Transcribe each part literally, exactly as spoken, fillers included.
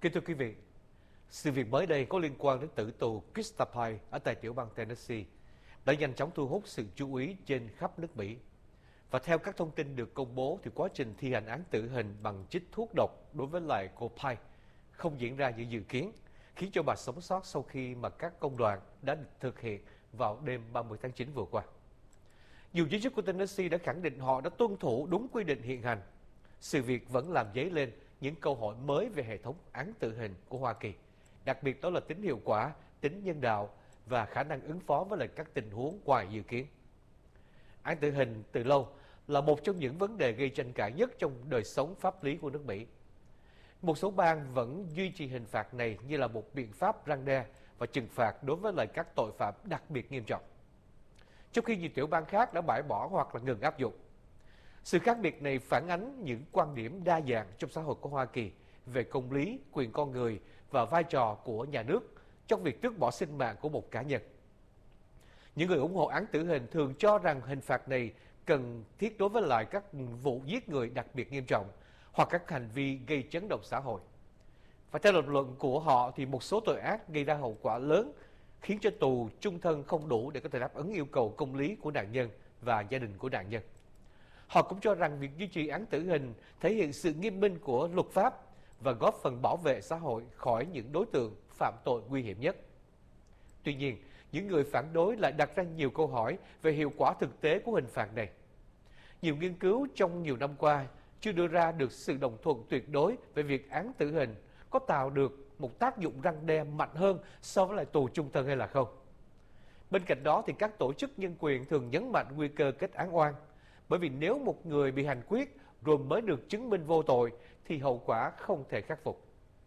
Kính thưa quý vị, sự việc mới đây có liên quan đến tử tù Christopher Pye ở tại tiểu bang Tennessee đã nhanh chóng thu hút sự chú ý trên khắp nước Mỹ. Và theo các thông tin được công bố thì quá trình thi hành án tử hình bằng chích thuốc độc đối với lại cô Pye không diễn ra như dự kiến, khiến cho bà sống sót sau khi mà các công đoàn đã thực hiện vào đêm ba mươi tháng chín vừa qua. Nhiều giới chức của Tennessee đã khẳng định họ đã tuân thủ đúng quy định hiện hành. Sự việc vẫn làm dấy lên những câu hỏi mới về hệ thống án tử hình của Hoa Kỳ, đặc biệt đó là tính hiệu quả, tính nhân đạo và khả năng ứng phó với lại các tình huống ngoài dự kiến. Án tử hình từ lâu là một trong những vấn đề gây tranh cãi nhất trong đời sống pháp lý của nước Mỹ. Một số bang vẫn duy trì hình phạt này như là một biện pháp răn đe và trừng phạt đối với lại các tội phạm đặc biệt nghiêm trọng, trong khi nhiều tiểu bang khác đã bãi bỏ hoặc là ngừng áp dụng. Sự khác biệt này phản ánh những quan điểm đa dạng trong xã hội của Hoa Kỳ về công lý, quyền con người và vai trò của nhà nước trong việc tước bỏ sinh mạng của một cá nhân. Những người ủng hộ án tử hình thường cho rằng hình phạt này cần thiết đối với lại các vụ giết người đặc biệt nghiêm trọng hoặc các hành vi gây chấn động xã hội. Và theo lập luận của họ thì một số tội ác gây ra hậu quả lớn khiến cho tù chung thân không đủ để có thể đáp ứng yêu cầu công lý của nạn nhân và gia đình của nạn nhân. Họ cũng cho rằng việc duy trì án tử hình thể hiện sự nghiêm minh của luật pháp và góp phần bảo vệ xã hội khỏi những đối tượng phạm tội nguy hiểm nhất. Tuy nhiên, những người phản đối lại đặt ra nhiều câu hỏi về hiệu quả thực tế của hình phạt này. Nhiều nghiên cứu trong nhiều năm qua chưa đưa ra được sự đồng thuận tuyệt đối về việc án tử hình có tạo được một tác dụng răn đe mạnh hơn so với lại tù chung thân hay là không. Bên cạnh đó thì các tổ chức nhân quyền thường nhấn mạnh nguy cơ kết án oan, bởi vì nếu một người bị hành quyết rồi mới được chứng minh vô tội thì hậu quả không thể khắc phục.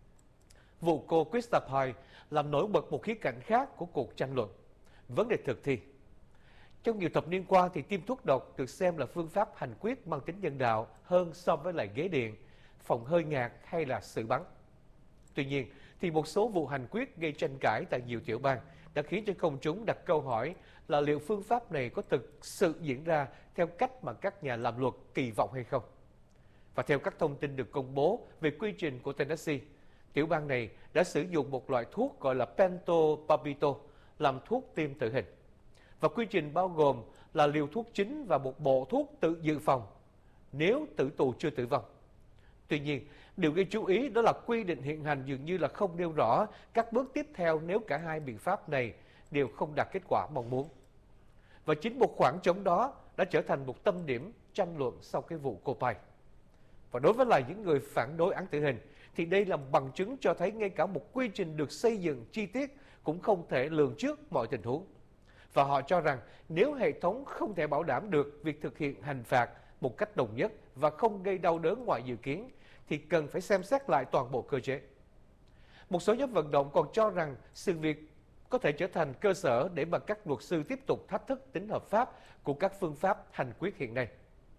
Vụ cô Christopher Pye làm nổi bật một khía cạnh khác của cuộc tranh luận, vấn đề thực thi. Trong nhiều thập niên qua thì tiêm thuốc độc được xem là phương pháp hành quyết mang tính nhân đạo hơn so với lại ghế điện, phòng hơi ngạt hay là xử bắn. Tuy nhiên thì một số vụ hành quyết gây tranh cãi tại nhiều tiểu bang đã khiến cho công chúng đặt câu hỏi là liệu phương pháp này có thực sự diễn ra theo cách mà các nhà làm luật kỳ vọng hay không. Và theo các thông tin được công bố về quy trình của Tennessee, tiểu bang này đã sử dụng một loại thuốc gọi là pentobarbital làm thuốc tiêm tử hình. Và quy trình bao gồm là liều thuốc chính và một bộ thuốc tự dự phòng nếu tử tù chưa tử vong. Tuy nhiên, điều gây chú ý đó là quy định hiện hành dường như là không nêu rõ các bước tiếp theo nếu cả hai biện pháp này đều không đạt kết quả mong muốn. Và chính một khoảng trống đó đã trở thành một tâm điểm tranh luận sau cái vụ cô Pye. Và đối với lại những người phản đối án tử hình thì đây là bằng chứng cho thấy ngay cả một quy trình được xây dựng chi tiết cũng không thể lường trước mọi tình huống. Và họ cho rằng nếu hệ thống không thể bảo đảm được việc thực hiện hành phạt một cách đồng nhất và không gây đau đớn ngoài dự kiến thì cần phải xem xét lại toàn bộ cơ chế. Một số nhóm vận động còn cho rằng sự việc có thể trở thành cơ sở để mà các luật sư tiếp tục thách thức tính hợp pháp của các phương pháp hành quyết hiện nay.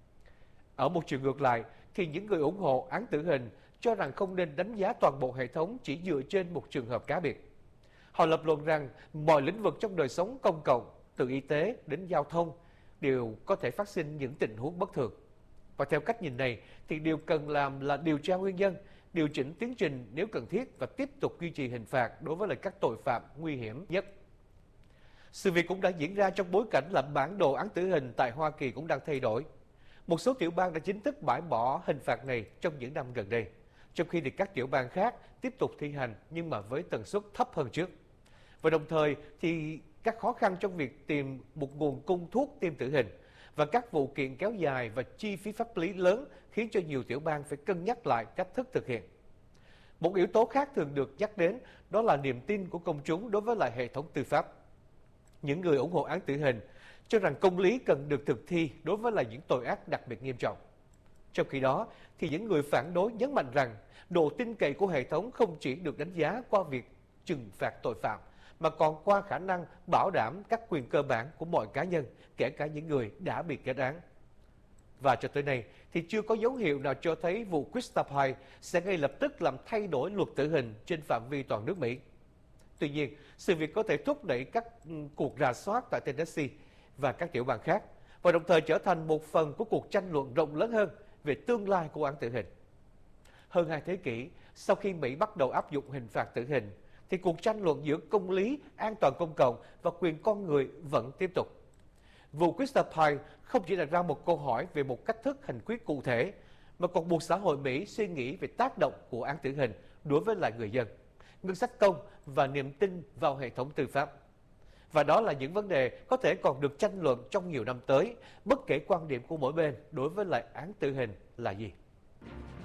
Ở một chiều ngược lại thì những người ủng hộ án tử hình cho rằng không nên đánh giá toàn bộ hệ thống chỉ dựa trên một trường hợp cá biệt. Họ lập luận rằng mọi lĩnh vực trong đời sống công cộng, từ y tế đến giao thông đều có thể phát sinh những tình huống bất thường. Và theo cách nhìn này thì điều cần làm là điều tra nguyên nhân, điều chỉnh tiến trình nếu cần thiết và tiếp tục duy trì hình phạt đối với lại các tội phạm nguy hiểm nhất. Sự việc cũng đã diễn ra trong bối cảnh là bản đồ án tử hình tại Hoa Kỳ cũng đang thay đổi. Một số tiểu bang đã chính thức bãi bỏ hình phạt này trong những năm gần đây, trong khi thì các tiểu bang khác tiếp tục thi hành nhưng mà với tần suất thấp hơn trước. Và đồng thời thì các khó khăn trong việc tìm một nguồn cung thuốc tiêm tử hình và các vụ kiện kéo dài và chi phí pháp lý lớn khiến cho nhiều tiểu bang phải cân nhắc lại cách thức thực hiện. Một yếu tố khác thường được nhắc đến đó là niềm tin của công chúng đối với lại hệ thống tư pháp. Những người ủng hộ án tử hình cho rằng công lý cần được thực thi đối với lại những tội ác đặc biệt nghiêm trọng. Trong khi đó thì những người phản đối nhấn mạnh rằng độ tin cậy của hệ thống không chỉ được đánh giá qua việc trừng phạt tội phạm mà còn qua khả năng bảo đảm các quyền cơ bản của mọi cá nhân, kể cả những người đã bị kết án. Và cho tới nay thì chưa có dấu hiệu nào cho thấy vụ Christopher Pye sẽ ngay lập tức làm thay đổi luật tử hình trên phạm vi toàn nước Mỹ. Tuy nhiên, sự việc có thể thúc đẩy các cuộc rà soát tại Tennessee và các tiểu bang khác, và đồng thời trở thành một phần của cuộc tranh luận rộng lớn hơn về tương lai của án tử hình. Hơn hai thế kỷ sau khi Mỹ bắt đầu áp dụng hình phạt tử hình, thì cuộc tranh luận giữa công lý, an toàn công cộng và quyền con người vẫn tiếp tục. Vụ Christopher không chỉ đặt ra một câu hỏi về một cách thức hành quyết cụ thể, mà còn buộc xã hội Mỹ suy nghĩ về tác động của án tử hình đối với lại người dân, ngân sách công và niềm tin vào hệ thống tư pháp. Và đó là những vấn đề có thể còn được tranh luận trong nhiều năm tới, bất kể quan điểm của mỗi bên đối với lại án tử hình là gì.